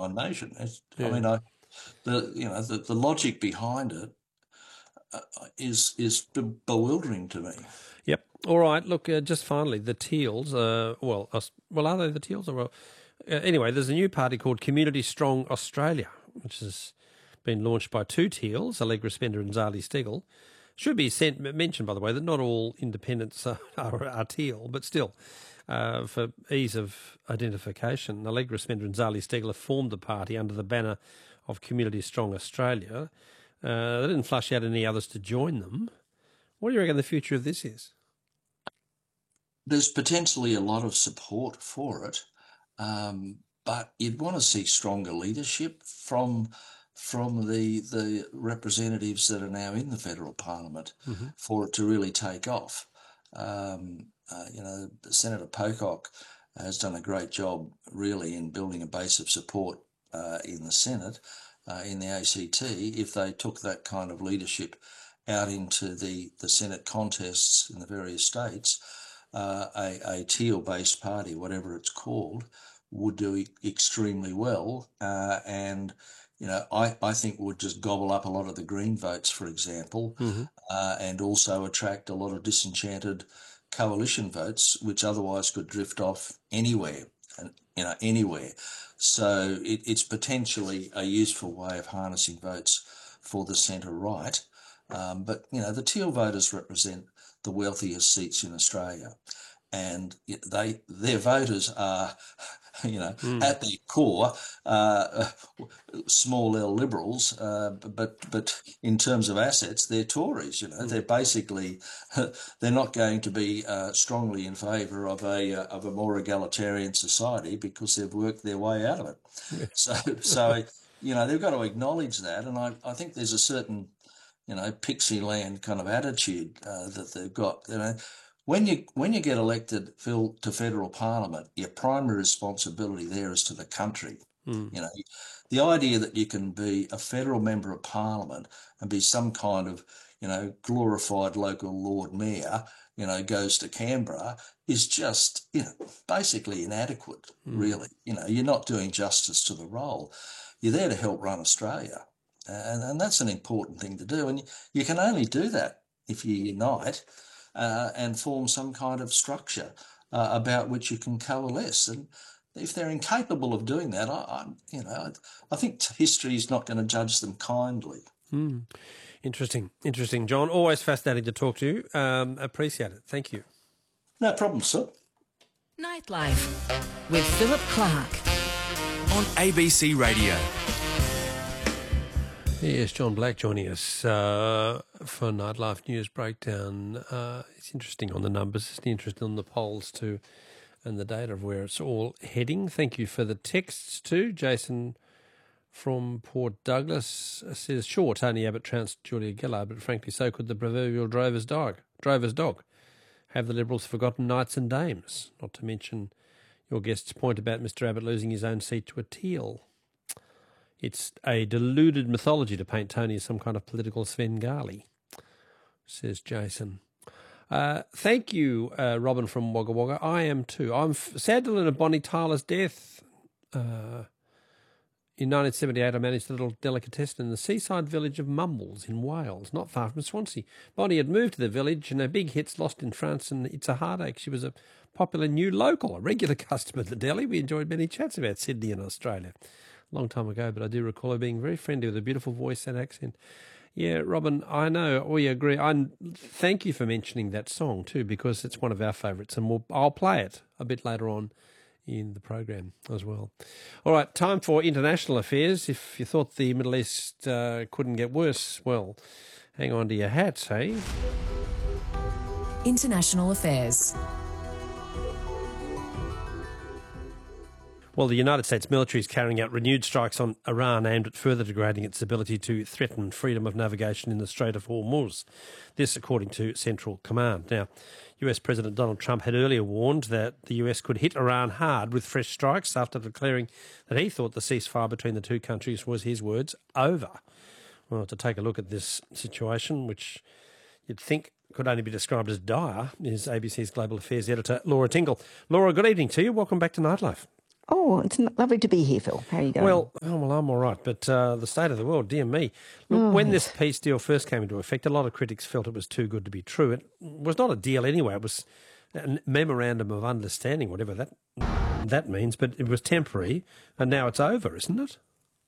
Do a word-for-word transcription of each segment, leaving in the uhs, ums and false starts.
one nation. It's, Yeah. I mean, I, the you know the, the logic behind it uh, is is be- bewildering to me. Yep. All right. Look, uh, just finally, the Teals. Uh, well, uh, well, are they the Teals? Or well, uh, anyway, there's a new party called Community Strong Australia, which has been launched by two Teals, Allegra Spender and Zali Steggall. Should be sent, mentioned, by the way, that not all independents are, are, are Teal, but still, uh, for ease of identification, Allegra Spender and Zali Steggall have formed the party under the banner of Community Strong Australia. Uh, they didn't flush out any others to join them. What do you reckon the future of this is? There's potentially a lot of support for it, um, but you'd want to see stronger leadership from from the the representatives that are now in the federal parliament Mm-hmm. for it to really take off. Um, uh, you know, Senator Pocock has done a great job, really, in building a base of support uh, in the Senate, uh, in the A C T. If they took that kind of leadership out into the the Senate contests in the various states, uh, a, a teal-based party, whatever it's called, would do e- extremely well, uh, and you know, I, I think would just gobble up a lot of the Green votes, for example, Mm-hmm. uh, and also attract a lot of disenchanted coalition votes, which otherwise could drift off anywhere, and you know, anywhere. So it, it's potentially a useful way of harnessing votes for the centre right. Um, but you know, the teal voters represent the wealthiest seats in Australia, and they their voters are, you know, Mm. at their core, uh, small L liberals, uh, but but in terms of assets, they're Tories. You know, mm. they're basically they're not going to be uh, strongly in favour of a uh, of a more egalitarian society because they've worked their way out of it. Yeah. So so you know they've got to acknowledge that, and I I think there's a certain you know, pixie land kind of attitude uh, that they've got. You know, when you when you get elected, Phil, to federal parliament, your primary responsibility there is to the country. Mm. You know, the idea that you can be a federal member of parliament and be some kind of, you know, glorified local Lord Mayor, you know, goes to Canberra is just, you know, basically inadequate, mm. really. You know, you're not doing justice to the role. You're there to help run Australia. And, and that's an important thing to do. And you, you can only do that if you unite uh, and form some kind of structure uh, about which you can coalesce. And if they're incapable of doing that, I, I you know, I, I think history is not going to judge them kindly. Mm. Interesting, interesting, John. Always fascinating to talk to you. Um, appreciate it. Thank you. No problem, sir. Nightlife with Philip Clark on A B C Radio. Yes, John Black joining us uh, for Nightlife News Breakdown. Uh, it's interesting on the numbers, it's interesting on the polls too, and the data of where it's all heading. Thank you for the texts too. Jason from Port Douglas says, sure, Tony Abbott trounced Julia Gillard, but frankly so could the proverbial drover's dog. Drover's dog. Have the Liberals forgotten knights and dames? Not to mention your guest's point about Mister Abbott losing his own seat to a teal. It's a deluded mythology to paint Tony as some kind of political Svengali, says Jason. Uh, thank you, uh, Robin from Wagga Wagga. I am too. I'm f- sad to learn of Bonnie Tyler's death. Uh, in nineteen seventy-eight, I managed a little delicatessen in the seaside village of Mumbles in Wales, not far from Swansea. Bonnie had moved to the village and her big hits Lost in France and It's a Heartache. She was a popular new local, a regular customer at the deli. We enjoyed many chats about Sydney and Australia. Long time ago, but I do recall her being very friendly with a beautiful voice and accent. Yeah, Robin, I know we agree. I thank you for mentioning that song too, because it's one of our favourites, and we'll, I'll play it a bit later on in the program as well. All right, time for international affairs. If you thought the Middle East uh, couldn't get worse, well, hang on to your hats, hey? International affairs. Well, the United States military is carrying out renewed strikes on Iran aimed at further degrading its ability to threaten freedom of navigation in the Strait of Hormuz. This, according to Central Command. Now, U S President Donald Trump had earlier warned that the U S could hit Iran hard with fresh strikes after declaring that he thought the ceasefire between the two countries was, his words, over. Well, to take a look at this situation, which you'd think could only be described as dire, is A B C's Global Affairs editor, Laura Tingle. Laura, good evening to you. Welcome back to Nightlife. Oh, it's lovely to be here, Phil. How are you going? Well, oh, well, I'm all right, but uh, the state of the world, dear me. Look, Oh, when yes. this peace deal first came into effect, a lot of critics felt it was too good to be true. It was not a deal anyway. It was a memorandum of understanding, whatever that that means, but it was temporary, and now it's over, isn't it?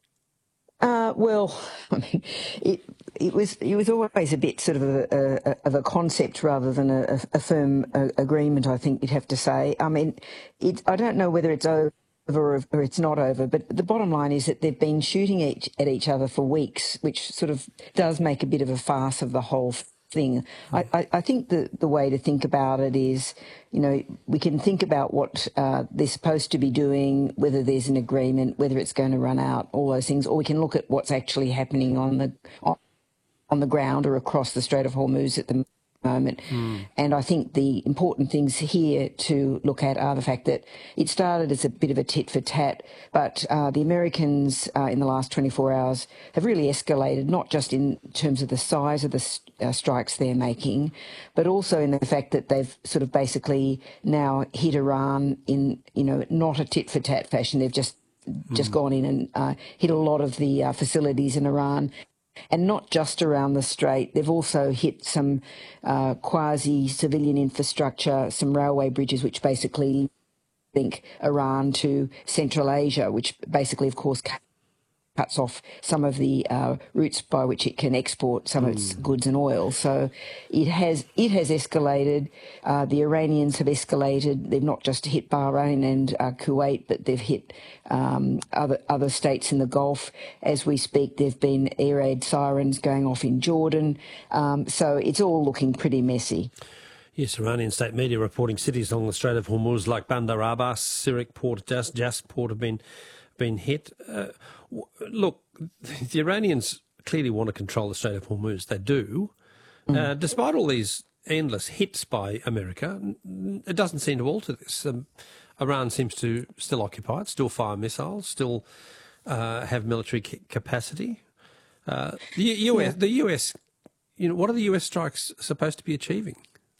Uh, well, I mean, it it was it was always a bit sort of a, a of a concept rather than a, a firm uh, agreement. I think you'd have to say. I mean, it. I don't know whether it's over or, or it's not over, but the bottom line is that they've been shooting each, at each other for weeks, which sort of does make a bit of a farce of the whole thing. I, I, I think the, the way to think about it is, you know, we can think about what uh, they're supposed to be doing, whether there's an agreement, whether it's going to run out, all those things, or we can look at what's actually happening on the on, on the ground or across the Strait of Hormuz at the moment. Mm. And I think the important things here to look at are the fact that it started as a bit of a tit for tat, but uh, the Americans uh, in the last twenty-four hours have really escalated, not just in terms of the size of the uh, strikes they're making, but also in the fact that they've sort of basically now hit Iran in, you know, not a tit for tat fashion. They've just just mm. gone in and uh, hit a lot of the uh, facilities in Iran. And not just around the Strait, they've also hit some uh, quasi-civilian infrastructure, some railway bridges, which basically link Iran to Central Asia, which basically, of course, cuts off some of the uh, routes by which it can export some mm. of its goods and oil. So it has it has escalated. Uh, the Iranians have escalated. They've not just hit Bahrain and uh, Kuwait, but they've hit um, other other states in the Gulf. As we speak, there've been air raid sirens going off in Jordan. Um, so it's all looking pretty messy. Yes, Iranian state media reporting cities along the Strait of Hormuz like Bandar Abbas, Sirik, Port Jas, Jas Port have been been hit. Uh, look, the Iranians clearly want to control the Strait of Hormuz. They do. Mm. Uh, despite all these endless hits by America, it doesn't seem to alter this. Um, Iran seems to still occupy it, still fire missiles, still uh, have military c- capacity. Uh, the U S, yeah. the U S, you know, what are the U S strikes supposed to be achieving?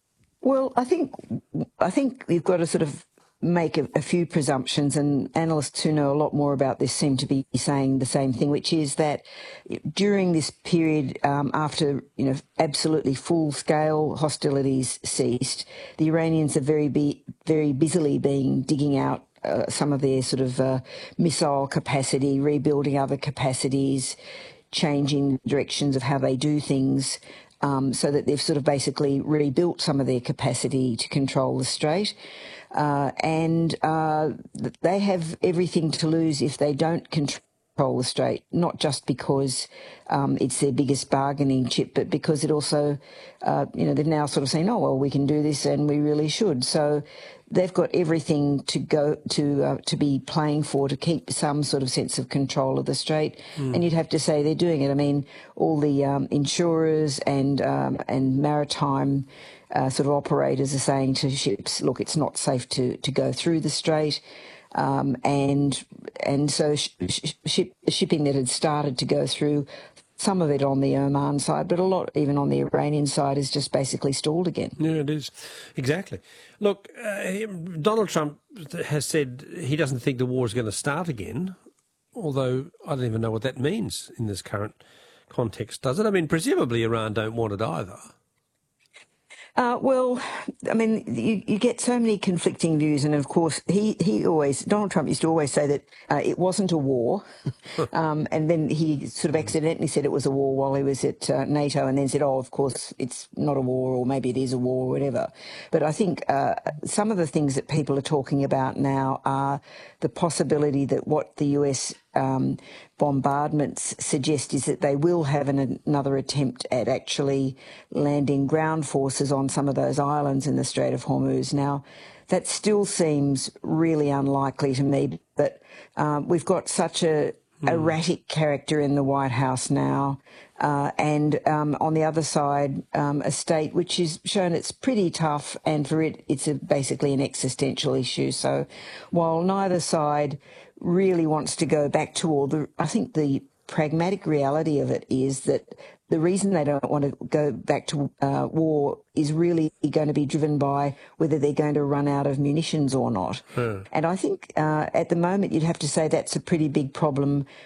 Well, I think I think you've got to sort of make a, a few presumptions, and analysts who know a lot more about this seem to be saying the same thing, which is that during this period um, after, you know, absolutely full-scale hostilities ceased, the Iranians are very be, very busily being digging out uh, some of their sort of uh, missile capacity, rebuilding other capacities, changing directions of how they do things, um, so that they've sort of basically rebuilt some of their capacity to control the Strait. Uh, and uh, they have everything to lose if they don't control the Strait, not just because um, it's their biggest bargaining chip, but because it also, uh, you know, they've now sort of saying, oh, well, we can do this and we really should. So they've got everything to go to uh, to be playing for, to keep some sort of sense of control of the Strait. Mm. And you'd have to say they're doing it. I mean, all the um, insurers and um, and maritime Uh, sort of operators are saying to ships, look, it's not safe to, to go through the Strait. Um, and and so sh- sh- ship, shipping that had started to go through, some of it on the Oman side, but a lot even on the Iranian side, is just basically stalled again. Yeah, it is. Exactly. Look, uh, Donald Trump has said he doesn't think the war is going to start again, although I don't even know what that means in this current context, does it? I mean, presumably Iran don't want it either. Uh, well, I mean, you, you get so many conflicting views, and of course, he, he always, Donald Trump used to always say that uh, it wasn't a war, um, and then he sort of accidentally said it was a war while he was at uh, NATO, and then said, oh, of course, it's not a war, or maybe it is a war, or whatever. But I think uh, some of the things that people are talking about now are the possibility that what the U S Um, bombardments suggest is that they will have an, another attempt at actually landing ground forces on some of those islands in the Strait of Hormuz. Now, that still seems really unlikely to me, but um, we've got such a mm. erratic character in the White House now, uh, and um, on the other side, um, a state which has shown it's pretty tough, and for it, it's a, basically an existential issue. So while neither side really wants to go back to all the, I think the pragmatic reality of it is that the reason they don't want to go back to uh, war is really going to be driven by whether they're going to run out of munitions or not. Hmm. And I think uh, at the moment you'd have to say that's a pretty big problem